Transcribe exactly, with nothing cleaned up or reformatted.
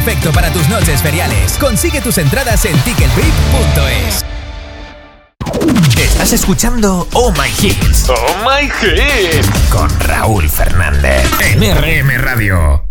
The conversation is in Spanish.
Perfecto para tus noches feriales. Consigue tus entradas en ticket vip punto es. Estás escuchando Oh My Hits. Oh My Hits. Con Raúl Fernández. En R M Radio.